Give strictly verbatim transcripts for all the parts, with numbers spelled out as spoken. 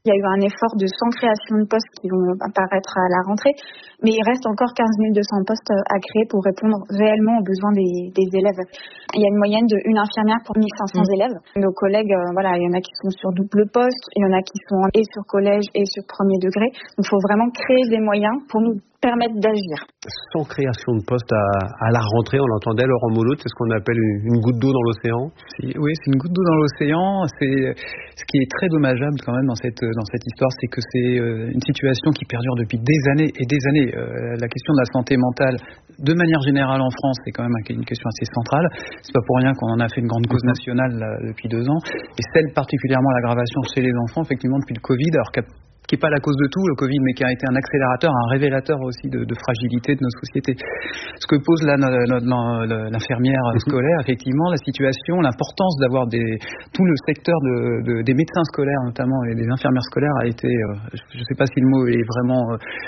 Il y a eu un effort de cent créations de postes qui vont apparaître à la rentrée, mais il reste encore quinze mille deux cents postes à créer pour répondre réellement aux besoins des, des élèves. Il y a une moyenne de une infirmière pour mille cinq cents mmh. élèves. Nos collègues, euh, voilà, il y en a qui sont sur double poste, il y en a qui sont et sur collège et sur premier degré. Donc il faut vraiment créer des moyens pour nous permettre d'agir. Sans création de poste à, à la rentrée, on l'entendait, Laurent Mouloud, c'est ce qu'on appelle une, une goutte d'eau dans l'océan. C'est, oui, c'est une goutte d'eau dans l'océan. C'est ce qui est très dommageable quand même dans cette dans cette histoire, c'est que c'est euh, une situation qui perdure depuis des années et des années. Euh, la question de la santé mentale, de manière générale en France, c'est quand même une question assez centrale. C'est pas pour rien qu'on en a fait une grande cause nationale là, depuis deux ans. Et celle particulièrement l'aggravation chez les enfants, effectivement depuis le Covid, alors qu'à qui n'est pas la cause de tout, le Covid, mais qui a été un accélérateur, un révélateur aussi de, de fragilité de nos sociétés. Ce que pose là l'infirmière scolaire, effectivement, la situation, l'importance d'avoir des, tout le secteur de, de, des médecins scolaires, notamment, et des infirmières scolaires, a été, euh, je ne sais pas si le mot est vraiment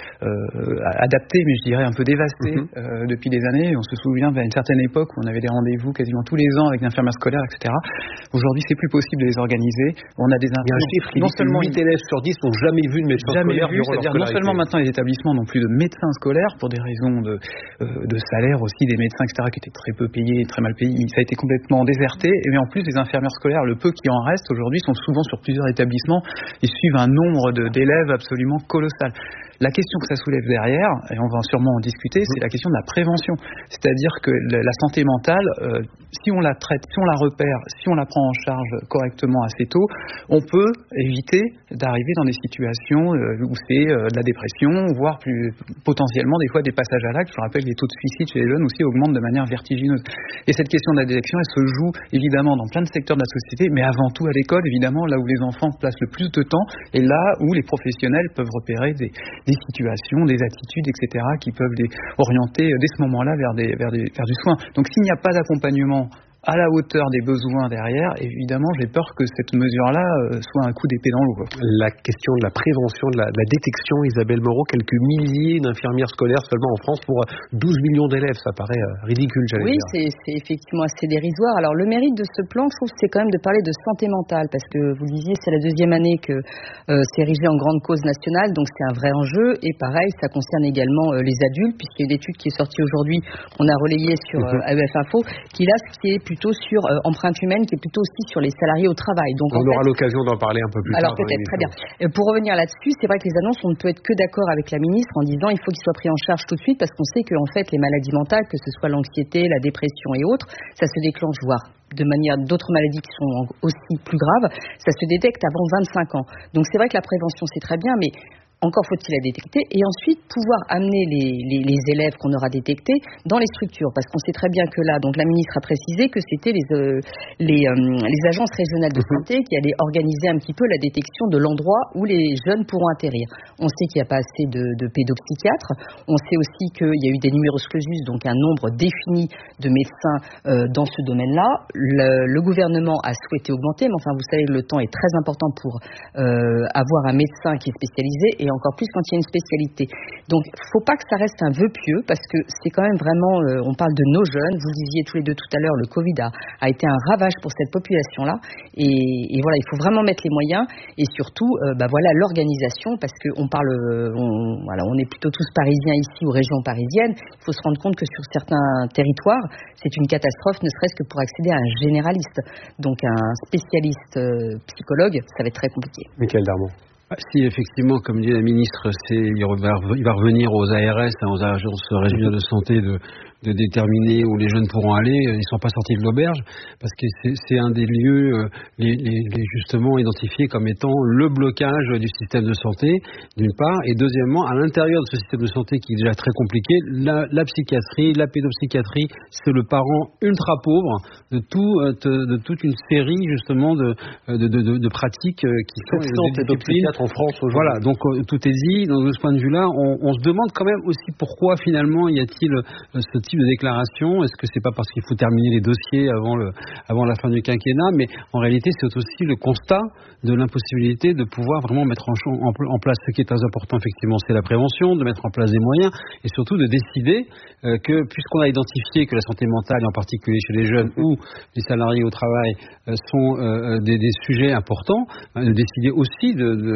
euh, adapté, mais je dirais un peu dévasté mm-hmm. euh, depuis des années. On se souvient à une certaine époque où on avait des rendez-vous quasiment tous les ans avec des infirmières scolaires, et cetera. Aujourd'hui, c'est plus possible de les organiser. On a des Il y a un chiffre qui non dit seulement huit élèves sur dix n'ont jamais vu de médecin jamais scolaire vu, c'est-à-dire non seulement maintenant les établissements n'ont plus de médecins scolaires pour des raisons de, euh, de salaire aussi des médecins, et cetera, qui étaient très peu payés, très mal payés, ça a été complètement déserté, et en plus les infirmières scolaires, le peu qui en reste aujourd'hui, sont souvent sur plusieurs établissements, ils suivent un nombre de, d'élèves absolument colossal. La question que ça soulève derrière, et on va sûrement en discuter, c'est la question de la prévention. C'est-à-dire que la santé mentale, euh, si on la traite, si on la repère, si on la prend en charge correctement assez tôt, on peut éviter d'arriver dans des situations euh, où c'est euh, de la dépression, voire plus potentiellement des fois des passages à l'acte. Je rappelle que les taux de suicide chez les jeunes aussi augmentent de manière vertigineuse. Et cette question de la détection, elle se joue évidemment dans plein de secteurs de la société, mais avant tout à l'école, évidemment, là où les enfants passent le plus de temps, et là où les professionnels peuvent repérer des des situations, des attitudes, et cetera, qui peuvent les orienter dès ce moment-là vers, des, vers, des, vers du soin. Donc s'il n'y a pas d'accompagnement à la hauteur des besoins derrière, évidemment, j'ai peur que cette mesure-là euh, soit un coup d'épée dans l'eau. La question de la prévention, de la, de la détection, Isabelle Moreau, quelques milliers d'infirmières scolaires seulement en France pour douze millions d'élèves, ça paraît euh, ridicule, j'allais oui, dire. Oui, c'est, c'est effectivement assez dérisoire. Alors le mérite de ce plan, je trouve, c'est quand même de parler de santé mentale, parce que vous disiez, c'est la deuxième année que euh, c'est érigé en grande cause nationale, donc c'est un vrai enjeu, et pareil, ça concerne également euh, les adultes, puisqu'il y a une étude qui est sortie aujourd'hui, on a relayé sur euh, A E F Info, qui là, ce qui est plutôt sur euh, empreinte humaine, qui est plutôt aussi sur les salariés au travail. Donc, on en aura fait, l'occasion d'en parler un peu plus alors tard. Alors peut-être, très bien. Euh, pour revenir là-dessus, c'est vrai que les annonces, on ne peut être que d'accord avec la ministre en disant il faut qu'ils soient pris en charge tout de suite, parce qu'on sait qu'en fait, les maladies mentales, que ce soit l'anxiété, la dépression et autres, ça se déclenche, voire de manière d'autres maladies qui sont aussi plus graves, ça se détecte avant vingt-cinq ans. Donc c'est vrai que la prévention, c'est très bien, mais encore faut-il la détecter et ensuite pouvoir amener les, les, les élèves qu'on aura détectés dans les structures, parce qu'on sait très bien que là, donc la ministre a précisé que c'était les, euh, les, euh, les agences régionales de santé qui allaient organiser un petit peu la détection de l'endroit où les jeunes pourront atterrir. On sait qu'il n'y a pas assez de, de pédopsychiatres, on sait aussi qu'il y a eu des numerus clausus, donc un nombre défini de médecins euh, dans ce domaine-là. Le, le gouvernement a souhaité augmenter, mais enfin vous savez, le temps est très important pour euh, avoir un médecin qui est spécialisé, et encore plus quand il y a une spécialité. Donc, il ne faut pas que ça reste un vœu pieux, parce que c'est quand même vraiment, euh, on parle de nos jeunes, vous le disiez tous les deux tout à l'heure, le Covid a, a été un ravage pour cette population-là, et, et voilà, il faut vraiment mettre les moyens, et surtout, euh, bah voilà, l'organisation, parce qu'on parle, euh, on, voilà, on est plutôt tous parisiens ici, ou régions parisiennes, il faut se rendre compte que sur certains territoires, c'est une catastrophe, ne serait-ce que pour accéder à un généraliste. Donc, un spécialiste euh, psychologue, ça va être très compliqué. Michael Darmon. Si effectivement, comme dit la ministre, c'est, il va revenir aux A R S, aux agences régionales de santé, de, de déterminer où les jeunes pourront aller. Ils ne sont pas sortis de l'auberge, parce que c'est, c'est un des lieux les, les, les justement identifiés comme étant le blocage du système de santé, d'une part, et deuxièmement, à l'intérieur de ce système de santé qui est déjà très compliqué, la, la psychiatrie, la pédopsychiatrie, c'est le parent ultra pauvre de, tout, de, de toute une série justement de, de, de, de, de pratiques qui sont des disciplines en France aujourd'hui. Voilà, donc euh, tout est dit. Donc, de ce point de vue-là, on, on se demande quand même aussi pourquoi finalement y a-t-il euh, ce type de déclaration. Est-ce que c'est pas parce qu'il faut terminer les dossiers avant le, avant la fin du quinquennat, mais en réalité c'est aussi le constat de l'impossibilité de pouvoir vraiment mettre en, en, en place ce qui est très important effectivement, c'est la prévention, de mettre en place des moyens et surtout de décider euh, que puisqu'on a identifié que la santé mentale, et en particulier chez les jeunes ou les salariés au travail, euh, sont euh, des, des sujets importants, euh, de décider aussi de, de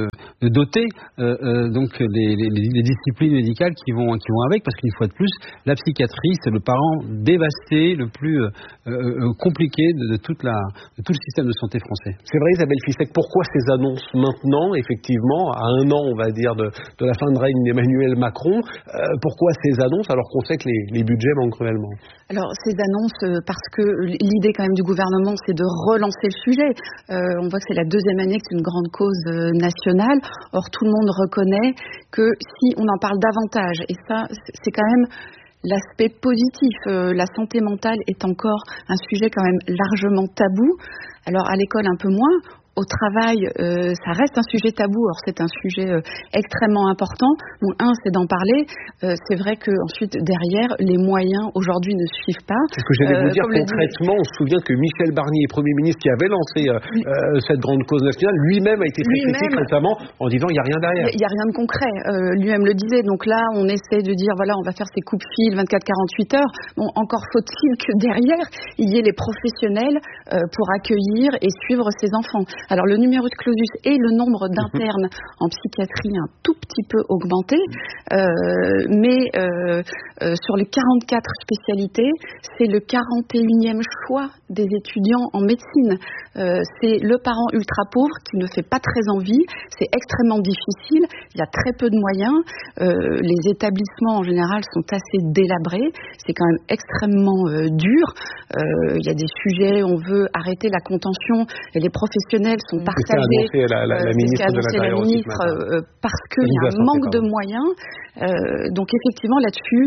de doter euh, euh, donc les, les, les disciplines médicales qui vont qui vont avec, parce qu'une fois de plus, la psychiatrie, c'est le parent dévasté, le plus euh, euh, compliqué de, de toute la de tout le système de santé français. C'est vrai, Isabelle Fissek, pourquoi ces annonces maintenant, effectivement, à un an, on va dire, de, de la fin de règne d'Emmanuel Macron, euh, pourquoi ces annonces alors qu'on sait que les, les budgets manquent cruellement? Alors, ces annonces, euh, parce que l'idée quand même du gouvernement, c'est de relancer le sujet. Euh, on voit que c'est la deuxième année que c'est une grande cause euh, nationale. Or, tout le monde reconnaît que si on en parle davantage, et ça, c'est quand même l'aspect positif, euh, la santé mentale est encore un sujet quand même largement tabou. Alors, à l'école, un peu moins. Au travail, euh, ça reste un sujet tabou. Or, c'est un sujet euh, extrêmement important. Bon, un, c'est d'en parler. Euh, c'est vrai que ensuite, derrière, les moyens aujourd'hui ne suivent pas. C'est ce que j'allais euh, vous dire concrètement. Dit... On se souvient que Michel Barnier, Premier ministre, qui avait lancé euh, oui. euh, cette grande cause nationale, lui-même a été très lui-même, critique récemment en disant il n'y a rien derrière. Il n'y a rien de concret. Euh, lui-même le disait. Donc là, on essaie de dire voilà, on va faire ces coups-fil vingt-quatre à quarante-huit heures. Bon, encore faut-il que derrière, il y ait les professionnels euh, pour accueillir et suivre ces enfants. Alors le numerus clausus et le nombre d'internes en psychiatrie un tout petit peu augmenté, euh, mais euh, euh, sur les quarante-quatre spécialités, c'est le quarante et unième choix des étudiants en médecine. Euh, c'est le parent ultra pauvre qui ne fait pas très envie, c'est extrêmement difficile, il y a très peu de moyens, euh, les établissements en général sont assez délabrés, c'est quand même extrêmement euh, dur, euh, il y a des sujets, on veut arrêter la contention et les professionnels sont partagés, la, la, la ministre euh, de la ministre euh, parce qu'il y a un manque de moyens, euh, donc effectivement là-dessus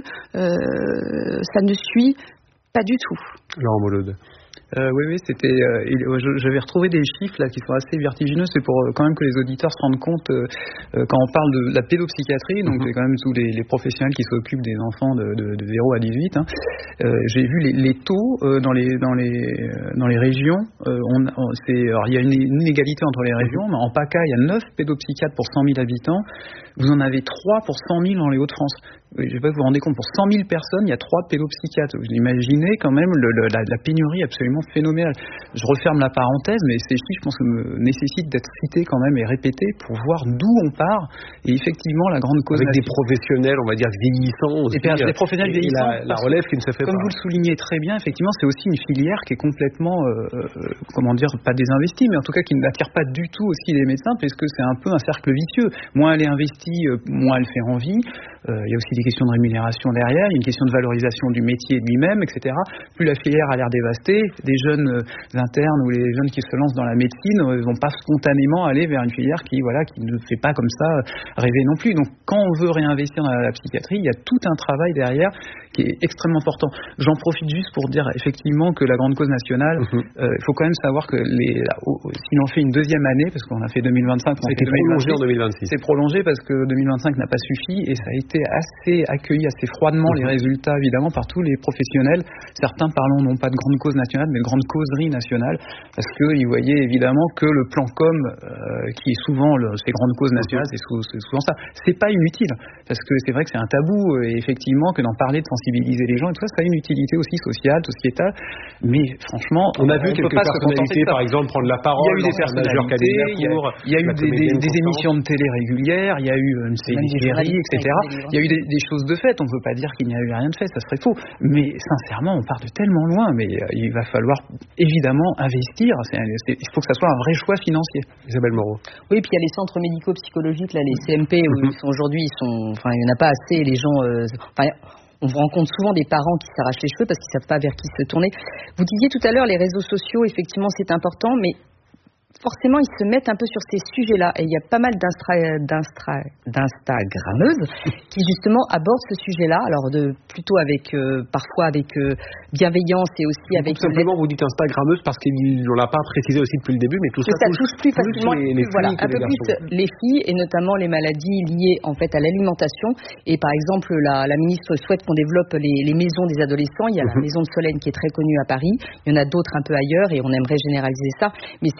euh, ça ne suit pas du tout. Laurent Molode. Euh, oui, oui, c'était. Euh, J'avais retrouvé des chiffres là qui sont assez vertigineux. C'est pour euh, quand même que les auditeurs se rendent compte euh, euh, quand on parle de la pédopsychiatrie. Donc, mm-hmm. c'est quand même tous les, les professionnels qui s'occupent des enfants de, de, de zéro à dix-huit. Hein. Euh, J'ai vu les, les taux euh, dans les dans les dans les régions. Euh, on, on, c'est, alors, il y a une inégalité entre les régions. Mais en PACA, il y a neuf pédopsychiatres pour cent mille habitants. Vous en avez trois pour cent mille dans les Hauts-de-France. Je ne sais pas si vous vous rendez compte, pour cent mille personnes, il y a trois pédopsychiatres. Vous imaginez quand même le, le, la, la pénurie absolument phénoménale. Je referme la parenthèse, mais ces chiffres, je pense, me nécessitent d'être cités quand même et répétés pour voir d'où on part. Et effectivement, la grande cause... Avec des professionnels, on va dire, vieillissants aussi. Et des professionnels et vieillissants. La, la relève qui ne se fait comme pas. Comme vous le soulignez très bien, effectivement, c'est aussi une filière qui est complètement, euh, euh, comment dire, pas désinvestie, mais en tout cas qui n'attire pas du tout aussi les médecins, puisque c'est un peu un cercle vicieux. Moins elle est investie, euh, moins elle fait envie. Euh, il y a aussi des questions de rémunération derrière, il y a une question de valorisation du métier lui-même, et cetera. Plus la filière a l'air dévastée, des jeunes euh, internes ou les jeunes qui se lancent dans la médecine ne euh, vont pas spontanément aller vers une filière qui, voilà, qui ne fait pas comme ça euh, rêver non plus. Donc quand on veut réinvestir dans la, la psychiatrie, il y a tout un travail derrière qui est extrêmement important. J'en profite juste pour dire effectivement que la grande cause nationale, il mm-hmm. euh, faut quand même savoir que les, là, oh, si l'on fait une deuxième année, parce qu'on a fait deux mille vingt-cinq, on a fait prolongé en deux mille vingt-six. C'est prolongé parce que deux mille vingt-cinq n'a pas suffi et ça a été assez accueilli assez froidement mm-hmm. les résultats évidemment par tous les professionnels. Certains parlons non pas de grande cause nationale mais de grande causerie nationale parce qu'ils voyaient évidemment que le plan com euh, qui est souvent le, ces grandes causes nationales, mm-hmm. c'est, sou, c'est souvent ça. C'est pas inutile parce que c'est vrai que c'est un tabou et effectivement que d'en parler, de sensibiliser les gens et tout ça, ça a une utilité aussi sociale, sociétale. Mais franchement, on a vu quelques personnalités par exemple prendre la parole. Il y a eu des personnalités, il y a, il y a eu des, des, des émissions de télé régulières, il y a eu une série, et cetera. Il y a eu des, des choses de fait. On ne peut pas dire qu'il n'y a eu rien de fait, ça serait faux. Mais sincèrement, on part de tellement loin. Mais il va falloir évidemment investir. C'est, c'est, il faut que ça soit un vrai choix financier. Isabelle Moreau. Oui, puis il y a les centres médico-psychologiques, là, les C M P, où mmh. ils sont aujourd'hui, ils sont, enfin, il n'y en a pas assez. Les gens, euh, enfin, on rencontre souvent des parents qui s'arrachent les cheveux parce qu'ils ne savent pas vers qui se tourner. Vous disiez tout à l'heure, les réseaux sociaux, effectivement, c'est important, mais forcément, ils se mettent un peu sur ces sujets-là. Et il y a pas mal d'instra, d'instra, d'instagrammeuses qui, justement, abordent ce sujet-là. Alors, de, plutôt avec, euh, parfois avec euh, bienveillance et aussi donc, avec... Simplement, vous dites instagrammeuse parce qu'on ne l'a pas précisé aussi depuis le début, mais tout ça, ça touche, touche plus facilement les, les voilà, filles un peu les plus les filles et notamment les maladies liées, en fait, à l'alimentation. Et par exemple, la, la ministre souhaite qu'on développe les, les maisons des adolescents. Il y a mm-hmm. la maison de Solène qui est très connue à Paris. Il y en a d'autres un peu ailleurs et on aimerait généraliser ça. Mais c'est vrai que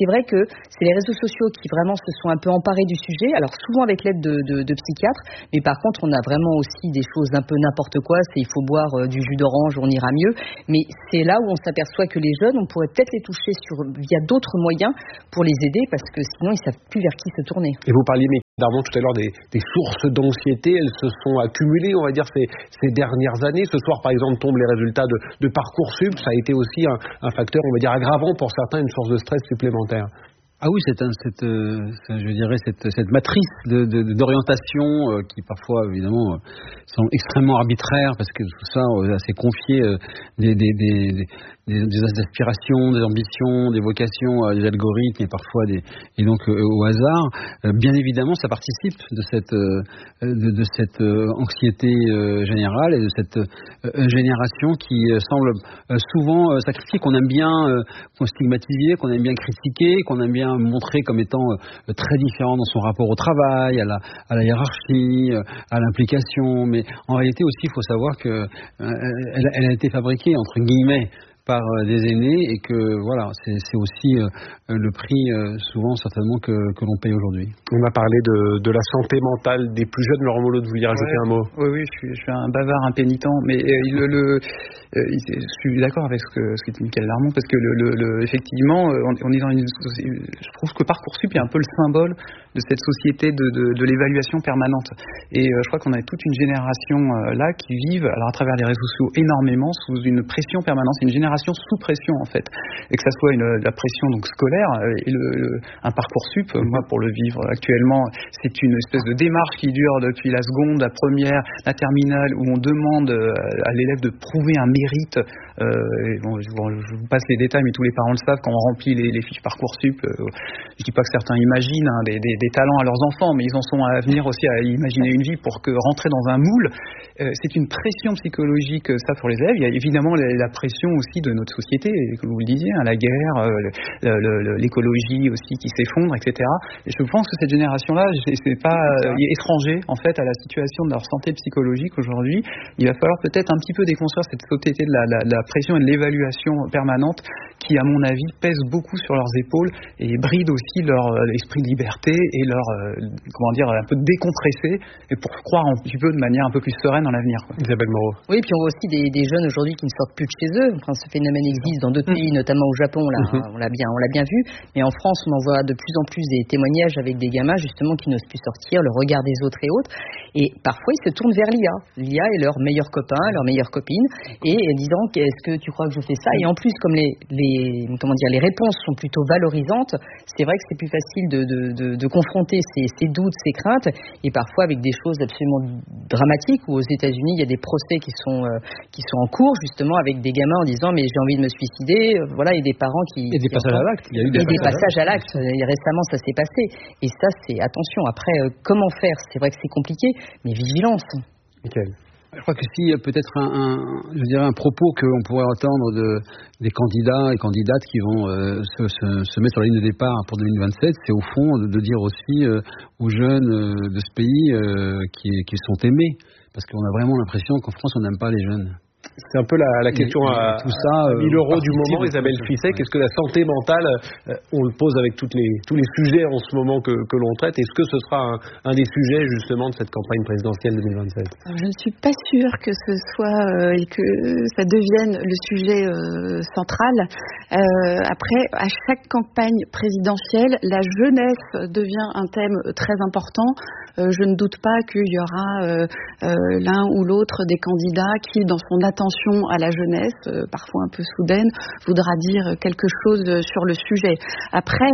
que c'est les réseaux sociaux qui vraiment se sont un peu emparés du sujet, alors souvent avec l'aide de, de, de psychiatres, mais par contre on a vraiment aussi des choses un peu n'importe quoi, c'est il faut boire euh, du jus d'orange, on ira mieux, mais c'est là où on s'aperçoit que les jeunes, on pourrait peut-être les toucher sur, via d'autres moyens pour les aider, parce que sinon ils ne savent plus vers qui se tourner. Et vous parliez, mais Darmon, tout à l'heure des, des sources d'anxiété, elles se sont accumulées, on va dire, ces, ces dernières années. Ce soir, par exemple, tombent les résultats de, de Parcoursup. Ça a été aussi un, un facteur, on va dire, aggravant pour certains, une source de stress supplémentaire. Ah oui, c'est un, cette, euh, je dirais cette, cette matrice de, de, d'orientation euh, qui parfois évidemment euh, sont extrêmement arbitraires parce que tout ça euh, c'est confié euh, des, des, des, des, des aspirations, des ambitions, des vocations, euh, des algorithmes et parfois des et donc euh, au hasard. Euh, bien évidemment, ça participe de cette euh, de, de cette euh, anxiété euh, générale et de cette euh, génération qui euh, semble euh, souvent euh, sacrifier, qu'on aime bien euh, qu'on stigmatiser, qu'on aime bien critiquer, qu'on aime bien montré comme étant euh, très différent dans son rapport au travail, à la, à la hiérarchie, euh, à l'implication. Mais en réalité aussi, il faut savoir que euh, elle, elle a été fabriquée entre guillemets par euh, des aînés et que voilà, c'est, c'est aussi euh, le prix euh, souvent certainement que, que l'on paye aujourd'hui. On a parlé de, de la santé mentale des plus jeunes. Laurent Molot, vous vouliez rajouter ouais, un mot? Oui, oui, je suis, je suis un bavard impénitent, mais euh, le, le, euh, je suis d'accord avec ce que, ce que dit Mickaël Darmon, parce que le, le, le, effectivement, on, on est dans une, je trouve que Parcoursup est un peu le symbole de cette société de, de, de l'évaluation permanente. Et euh, je crois qu'on a toute une génération euh, là qui vivent, alors à travers les réseaux sociaux, énormément sous une pression permanente. C'est une génération sous pression en fait, et que ça soit une, la pression donc scolaire et le, le, un Parcoursup, moi pour le vivre actuellement, c'est une espèce de démarche qui dure depuis la seconde, la première, la terminale, où on demande à l'élève de prouver un mérite. Euh, bon, je, bon, je vous passe les détails, mais tous les parents le savent, quand on remplit les, les fiches Parcoursup, euh, je dis pas que certains imaginent hein, des, des, des talents à leurs enfants, mais ils en sont à venir aussi à imaginer une vie pour que rentrer dans un moule. Euh, c'est une pression psychologique, ça, pour les élèves. Il y a évidemment la, la pression aussi de notre société, comme vous le disiez, hein, la guerre, euh, le, le, le, l'écologie aussi qui s'effondre, et cetera. Et je pense que cette génération-là, c'est pas euh, étranger en fait à la situation de leur santé psychologique aujourd'hui. Il va falloir peut-être un petit peu déconstruire cette société de la, la, la pression et de l'évaluation permanente qui, à mon avis, pèse beaucoup sur leurs épaules et bride aussi leur euh, esprit de liberté et leur euh, comment dire un peu décompressé, et pour croire un petit peu de manière un peu plus sereine dans l'avenir, quoi. Isabelle Moreau. Oui, puis on voit aussi des, des jeunes aujourd'hui qui ne sortent plus de chez eux. Enfin, ce phénomène existe dans d'autres pays, notamment au Japon, on l'a, mmh. on l'a bien, on l'a bien vu. Mais en France, on en voit de plus en plus des témoignages avec des gamins justement qui n'osent plus sortir, le regard des autres et autres. Et parfois, ils se tournent vers l'I A. L'I A est leur meilleur copain, leur meilleure copine, et disant est-ce que tu crois que je fais ça? Et en plus, comme les, les comment dire, les réponses sont plutôt valorisantes, c'est vrai que c'est plus facile de, de, de, de confronter ces, ces doutes, ces craintes, et parfois avec des choses absolument dramatiques. Où aux États-Unis, il y a des procès qui sont euh, qui sont en cours justement avec des gamins en disant mais j'ai envie de me suicider, voilà, et des parents qui et des qui passages à l'acte. Il y a eu des, et des passages à l'acte. Et récemment, ça s'est passé. Et ça, c'est attention. Après, euh, comment faire? C'est vrai que c'est compliqué, mais vigilance. Mickaël. Je crois que si peut-être un, un, je dirais un propos qu'on pourrait entendre de, des candidats et candidates qui vont euh, se, se, se mettre sur la ligne de départ pour deux mille vingt-sept, c'est au fond de, de dire aussi euh, aux jeunes euh, de ce pays euh, qui, qui sont aimés, parce qu'on a vraiment l'impression qu'en France on n'aime pas les jeunes. C'est un peu la, la question et, à, tout ça, à mille euros du moment, Isabelle Fisset. Qu'est-ce que la santé mentale, euh, on le pose avec toutes les, tous les sujets en ce moment que, que l'on traite. Est-ce que ce sera un, un des sujets justement de cette campagne présidentielle deux mille vingt-sept? Alors, je ne suis pas sûre que ce soit euh, et que ça devienne le sujet euh, central. Euh, après, à chaque campagne présidentielle, la jeunesse devient un thème très important. Euh, je ne doute pas qu'il y aura euh, euh, l'un ou l'autre des candidats qui, dans son attention à la jeunesse, euh, parfois un peu soudaine, voudra dire quelque chose sur le sujet. Après,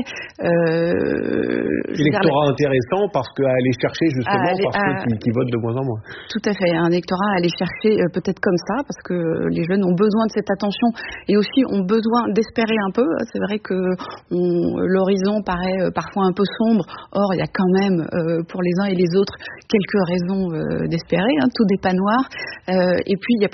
euh, l'électorat la... intéressant parce qu'à aller chercher justement aller, parce à... ceux qui, qui votent de moins en moins. Tout à fait, un électorat à aller chercher euh, peut-être comme ça, parce que les jeunes ont besoin de cette attention et aussi ont besoin d'espérer un peu. C'est vrai que on, l'horizon paraît parfois un peu sombre. Or, il y a quand même euh, pour les uns et les autres quelques raisons euh, d'espérer. Hein, tout n'est pas noir. Euh, et puis, il y a peut-être un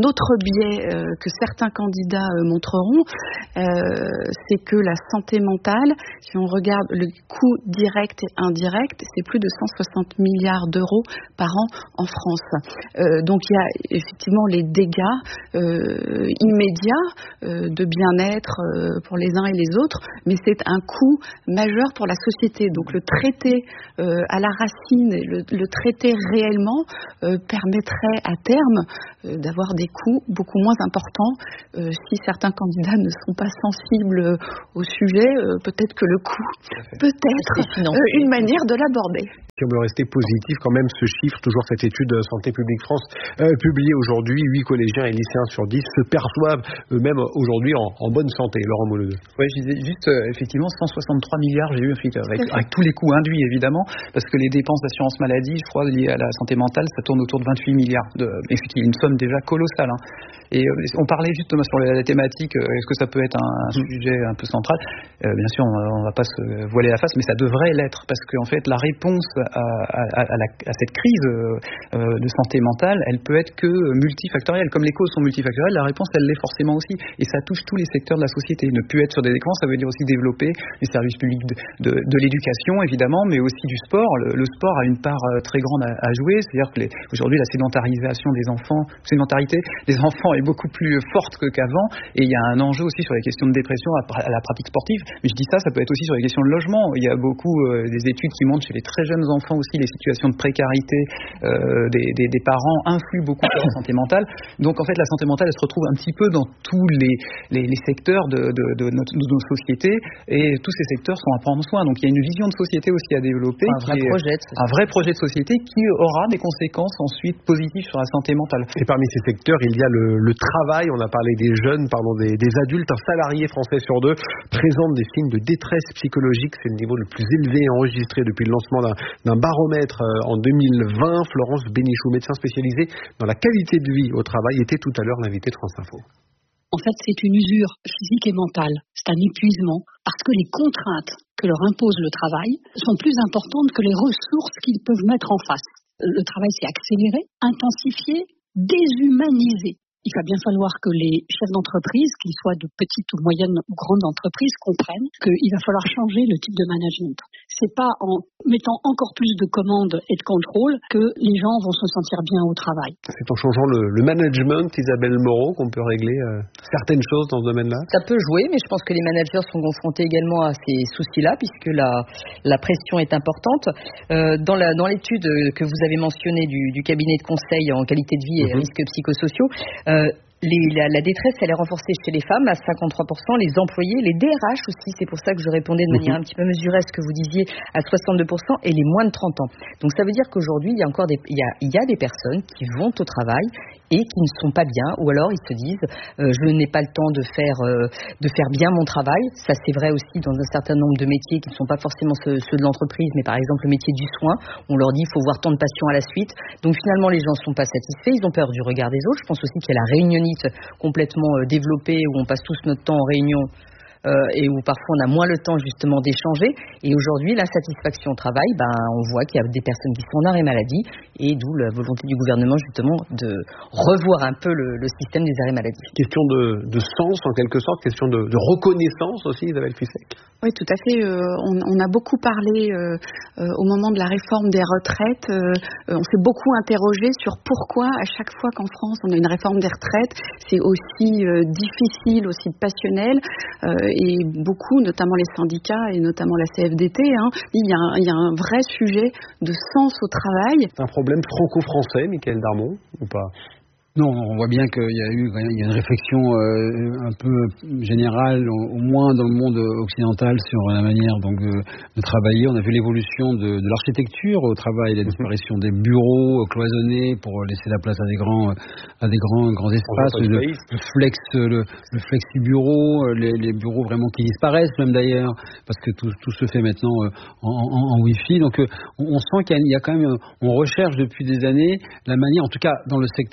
autre biais euh, que certains candidats euh, montreront, euh, c'est que la santé mentale, si on regarde le coût direct et indirect, c'est plus de cent soixante milliards d'euros par an en France. Euh, donc il y a effectivement les dégâts euh, immédiats euh, de bien-être euh, pour les uns et les autres, mais c'est un coût majeur pour la société. Donc le traiter euh, à la racine, le, le traiter réellement euh, permettrait à terme euh, d'avoir des coûts beaucoup moins importants. Euh, si certains candidats ne sont pas sensibles au sujet, euh, peut-être que le coût peut être euh, une manière de l'aborder. Si on veut rester positif, quand même, ce chiffre, toujours cette étude Santé publique France, euh, publiée aujourd'hui, huit collégiens et lycéens sur dix se perçoivent eux-mêmes aujourd'hui en, en bonne santé. Laurent Moledeux. Oui, je disais juste, euh, effectivement, cent soixante-trois milliards, j'ai eu avec, avec tous les coûts induits, évidemment, parce que les dépenses d'assurance maladie, je crois, liées à la santé mentale, ça tourne autour de vingt-huit milliards. De, effectivement, une somme déjà colossale. Hein. Et euh, on parlait justement sur la, la thématique, euh, est-ce que ça peut être un, un sujet un peu central euh, Bien sûr, on ne va pas se voiler la face, mais ça devrait l'être, parce qu'en fait, la réponse à, à, à, la, à cette crise euh, de santé mentale, elle peut être que multifactorielle. Comme les causes sont multifactorielles, la réponse, elle l'est forcément aussi. Et ça touche tous les secteurs de la société. Ne plus être sur des écrans, ça veut dire aussi développer les services publics de, de, de l'éducation, évidemment, mais aussi du sport. Le, le sport a une part très grande à, à jouer. C'est-à-dire que les, aujourd'hui, la sédentarisation des enfants, sédentarité des enfants est beaucoup plus forte que qu'avant. Et il y a un enjeu aussi sur les questions de dépression à, à la pratique sportive. Mais je dis ça, ça peut être aussi sur les questions de logement. Il y a beaucoup euh, des études qui montrent chez les très jeunes enfants aussi les situations de précarité euh, des, des, des parents influent beaucoup sur la santé mentale. Donc en fait, la santé mentale, elle se retrouve un petit peu dans tous les, les, les secteurs de, de, de, notre, de nos sociétés, et tous ces secteurs sont à prendre soin. Donc il y a une vision de société aussi à développer, un vrai, projet de un vrai projet de société qui aura des conséquences ensuite positives sur la santé mentale. Et parmi ces secteurs, il y a le, le travail. On a parlé des jeunes, parlons des, des adultes. Un salarié français sur deux présente des signes de détresse psychologique. C'est le niveau le plus élevé enregistré depuis le lancement d'un, d'un baromètre en deux mille vingt. Florence Bénichou, médecin spécialisé dans la qualité de vie au travail, était tout à l'heure l'invité de France Info. En fait, c'est une usure physique et mentale. C'est un épuisement parce que les contraintes que leur impose le travail sont plus importantes que les ressources qu'ils peuvent mettre en face. Le travail s'est accéléré, intensifié, déshumanisé. Il va bien falloir que les chefs d'entreprise, qu'ils soient de petites ou moyennes ou grandes entreprises, comprennent qu'il va falloir changer le type de management. C'est pas en mettant encore plus de commandes et de contrôles que les gens vont se sentir bien au travail. C'est en changeant le, le management, Isabelle Moreau, qu'on peut régler euh, certaines choses dans ce domaine-là. Ça peut jouer, mais je pense que les managers sont confrontés également à ces soucis-là, puisque la, la pression est importante. Euh, dans, la, dans l'étude que vous avez mentionnée du, du cabinet de conseil en qualité de vie et mm-hmm. risques psychosociaux, euh, Les, la, la détresse, elle est renforcée chez les femmes à cinquante-trois pour cent, les employés, les D R H aussi, c'est pour ça que je répondais de manière un petit peu mesurée à ce que vous disiez, à soixante-deux pour cent, et les moins de trente ans. Donc ça veut dire qu'aujourd'hui, il y a encore des, il y a, il y a des personnes qui vont au travail et qui ne sont pas bien, ou alors ils se disent euh, je n'ai pas le temps de faire, euh, de faire bien mon travail. Ça c'est vrai aussi dans un certain nombre de métiers qui ne sont pas forcément ceux, ceux de l'entreprise, mais par exemple le métier du soin, on leur dit il faut voir tant de patients à la suite. Donc finalement les gens ne sont pas satisfaits, ils ont peur du regard des autres. Je pense aussi qu'il y a la réunionite complètement euh, développée où on passe tous notre temps en réunion euh, et où parfois on a moins le temps justement d'échanger. Et aujourd'hui, l'insatisfaction au travail, ben, on voit qu'il y a des personnes qui sont en arrêt maladie, et d'où la volonté du gouvernement justement de revoir un peu le, le système des arrêts maladie. Question de, de sens en quelque sorte, question de, de reconnaissance aussi, Isabelle Fissek. Oui, tout à fait. Euh, on, on a beaucoup parlé euh, euh, au moment de la réforme des retraites. Euh, on s'est beaucoup interrogé sur pourquoi à chaque fois qu'en France on a une réforme des retraites, c'est aussi euh, difficile, aussi passionnel. Euh, et beaucoup, notamment les syndicats et notamment la C F D T, hein, il, y a un, il y a un vrai sujet de sens au travail. C'est un problème franco-français, Mickaël Darmon, ou pas ? Non, on voit bien qu'il y a eu il y a une réflexion euh, un peu générale, au, au moins dans le monde occidental, sur la manière donc de, de travailler. On a vu l'évolution de, de l'architecture au travail, la disparition des bureaux cloisonnés pour laisser la place à des grands, à des grands, grands espaces. Le, le flex, le, le flexi bureau, les, les bureaux vraiment qui disparaissent même d'ailleurs, parce que tout, tout se fait maintenant en, en, en Wi-Fi. Donc on, on sent qu'il y a, il y a quand même, on recherche depuis des années la manière, en tout cas dans le secteur des services,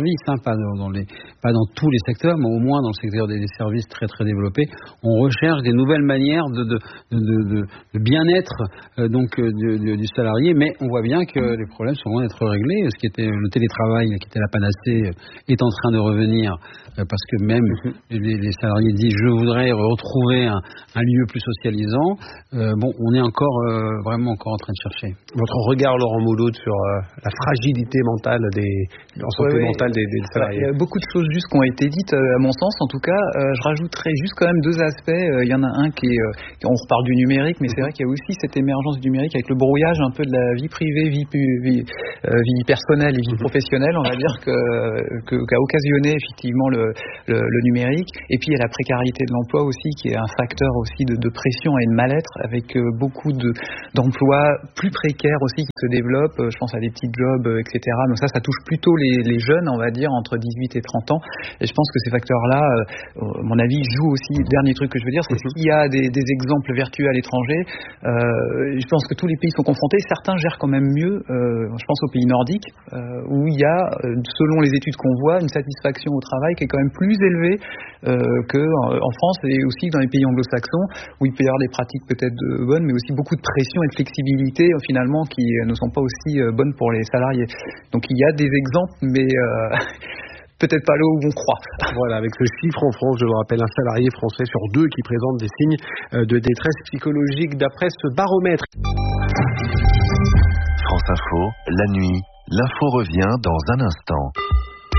services, hein, pas dans, dans les, pas dans tous les secteurs, mais au moins dans le secteur des, des services très très développés, on recherche des nouvelles manières de, de, de, de, de bien-être euh, donc euh, du, du, du salarié, mais on voit bien que les problèmes sont loin d'être réglés. Ce qui était le télétravail, qui était la panacée, est en train de revenir euh, parce que même mm-hmm. les, les salariés disent je voudrais retrouver un, un lieu plus socialisant. Euh, bon, on est encore euh, vraiment encore en train de chercher. Votre regard, Laurent Mouloud, sur euh, la fragilité mentale des, en santé ouais, mentale des, des salariés. Il y a beaucoup de choses justes qui ont été dites, euh, à mon sens, en tout cas. Euh, je rajouterais juste quand même deux aspects. Euh, il y en a un qui est, euh, on repart du numérique, mais c'est vrai qu'il y a aussi cette émergence du numérique avec le brouillage un peu de la vie privée, vie, vie, euh, vie personnelle et vie professionnelle, on va dire, que, que, qu'a occasionné effectivement le, le, le numérique. Et puis il y a la précarité de l'emploi aussi, qui est un facteur aussi de, de pression et de mal-être, avec euh, beaucoup de, d'emplois plus précaires aussi qui se développent. Je pense à des petits jobs, euh, et cetera. Donc ça, ça touche plutôt les, les jeunes, on va dire, entre dix-huit et trente ans. Et je pense que ces facteurs-là, euh, à mon avis, jouent aussi. Dernier truc que je veux dire, c'est qu'il y a des, des exemples vertueux à l'étranger. Euh, je pense que tous les pays sont confrontés. Certains gèrent quand même mieux. Euh, je pense aux pays nordiques, euh, où il y a, selon les études qu'on voit, une satisfaction au travail qui est quand même plus élevée euh, qu'en France et aussi dans les pays anglo-saxons, où il peut y avoir des pratiques peut-être bonnes, mais aussi beaucoup de pression et de flexibilité finalement qui ne sont pas aussi bonnes pour les salariés. Donc il y a des exemples, mais euh, peut-être pas là où on croit. Voilà, avec ce chiffre en France, je vous rappelle, un salarié français sur deux qui présente des signes de détresse psychologique d'après ce baromètre. France Info, la nuit, l'info revient dans un instant.